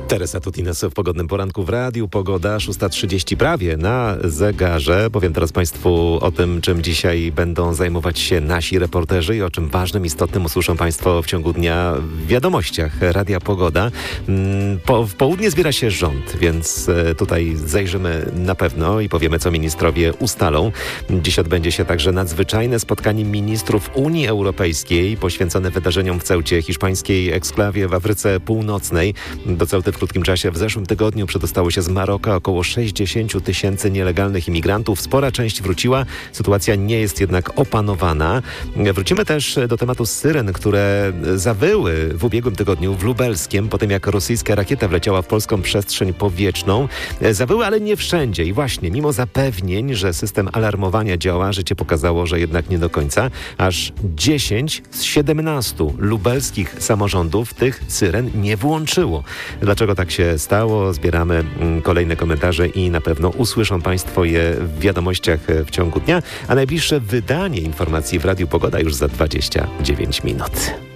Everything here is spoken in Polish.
Teresa Tutines w Pogodnym Poranku w Radiu. Pogoda 6:30 prawie na zegarze. Powiem teraz Państwu o tym, czym dzisiaj będą zajmować się nasi reporterzy i o czym ważnym, istotnym usłyszą Państwo w ciągu dnia w wiadomościach Radia Pogoda. W południe zbiera się rząd, więc tutaj zajrzymy na pewno i powiemy, co ministrowie ustalą. Dziś odbędzie się także nadzwyczajne spotkanie ministrów Unii Europejskiej poświęcone wydarzeniom w Ceucie, hiszpańskiej eksklawie w Afryce Północnej. Do Ceuty w krótkim czasie w zeszłym tygodniu przedostało się z Maroka około 60 000 nielegalnych imigrantów. Spora część wróciła, sytuacja nie jest jednak opanowana. Wrócimy też do tematu syren, które zawyły w ubiegłym tygodniu w Lubelskiem, po tym jak rosyjska rakieta wleciała w polską przestrzeń powietrzną. Zawyły, ale nie wszędzie i właśnie mimo zapewnień, że system alarmowania działa, życie pokazało, że jednak nie do końca. Aż 10 z 17 lubelskich samorządów tych syren nie włączyło. Dlaczego tak się stało? Zbieramy kolejne komentarze i na pewno usłyszą Państwo je w wiadomościach w ciągu dnia, a najbliższe wydanie informacji w Radiu Pogoda już za 29 minut.